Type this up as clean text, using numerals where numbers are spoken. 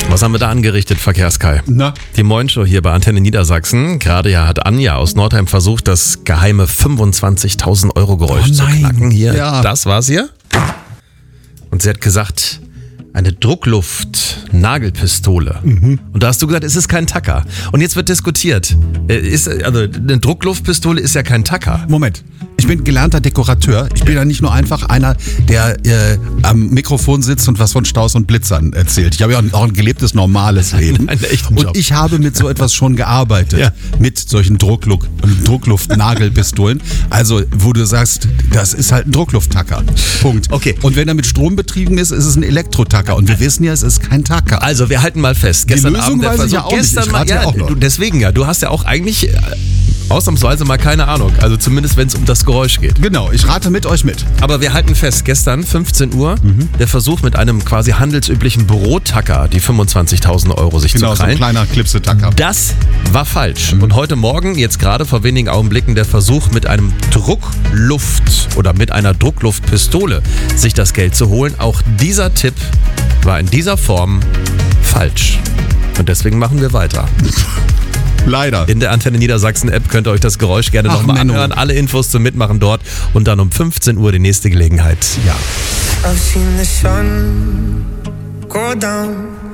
Was haben wir da angerichtet, Verkehrskai? Na? Die Moin-Show hier bei Antenne Niedersachsen. Gerade ja hat Anja aus Nordheim versucht, das geheime 25.000 Euro Geräusch zu knacken. Hier, Ja. Das war's hier. Und sie hat gesagt, eine Druckluft-Nagelpistole. Und da hast du gesagt, es ist kein Tacker. Und jetzt wird diskutiert. Also eine Druckluftpistole ist ja kein Tacker. Moment. Ich bin gelernter Dekorateur. Ich bin ja nicht nur einfach einer, der am Mikrofon sitzt und was von Staus und Blitzern erzählt. Ich habe ja auch ein gelebtes, normales Leben. Einen echten Job. Und ich habe mit so etwas schon gearbeitet. Ja. Mit solchen Druckluft-Nagelpistolen. Also, wo du sagst, das ist halt ein Drucklufttacker. Punkt. Okay. Und wenn er mit Strom betrieben ist, ist es ein Elektrotacker. Und wir wissen ja, es ist kein Tacker. Also wir halten mal fest. Gestern Lösung Abend der weiß ich Versuch. ja auch nicht. Gestern Ich mal, rate ja auch noch. deswegen ja. Du hast ja auch eigentlich ausnahmsweise mal keine Ahnung. Also zumindest wenn es um das Geräusch geht. Genau, ich rate mit euch mit. Aber wir halten fest, gestern 15 Uhr, der Versuch mit einem quasi handelsüblichen Bürotacker, die 25.000 Euro sich Genau, zu so ein krallen. kleiner Klipse-Tacker. Das war falsch. Und heute Morgen, jetzt gerade vor wenigen Augenblicken, der Versuch mit einem Druckluft oder mit einer Druckluftpistole sich das Geld zu holen. Auch dieser Tipp war in dieser Form falsch. Und deswegen machen wir weiter. Leider. In der Antenne Niedersachsen App könnt ihr euch das Geräusch gerne nochmal Menno. anhören. Alle Infos zum Mitmachen dort und dann um 15 Uhr die nächste Gelegenheit. Ja. I've seen the sun go down.